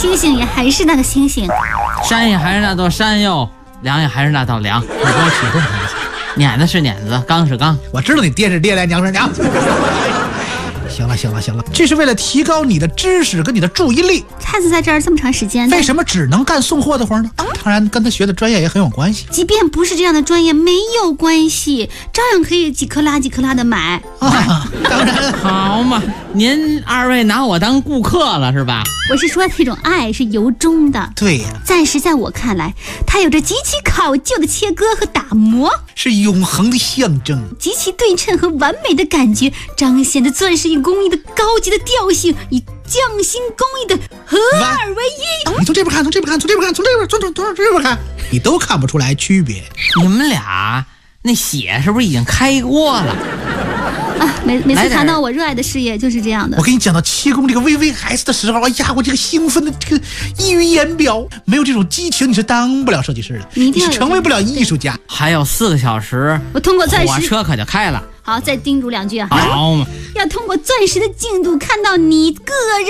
星星也还是那个星星， 山也还是那座山哟，梁也还是那道梁。 你给我起哄。 碾子是碾子，钢是钢。 我知道你爹是爹来娘是娘。行了，这是为了提高你的知识跟你的注意力。 太子在这儿这么长时间， 为什么只能干送货的活呢？当然跟他学的专业也很有关系。 即便不是这样的专业没有关系，照样可以几克拉的买。 当然好嘛，您二位拿我当顾客了是吧？ 我是说那种爱是由衷的。 对呀， 暂时在我看来，它有着极其考究的切割和打磨， 是永恒的象征， 极其对称和完美的感觉，彰显着钻石与工艺的高级的调性与匠心工艺的合二为一。 你从这边看，从这边看，你都看不出来区别。 你们俩那血是不是已经开锅了？ 每次谈到我热爱的事业就是这样的。 我跟你讲到气功这个 VVS 的时候，哎呀，我这个兴奋的这个溢于言表。没有这种激情，你是当不了设计师的，你是成为不了艺术家。 还有4个小时， 我通过钻石， 火车可就开了。 好，再叮嘱2句啊。 好嘛， 要通过钻石的进度看到你个人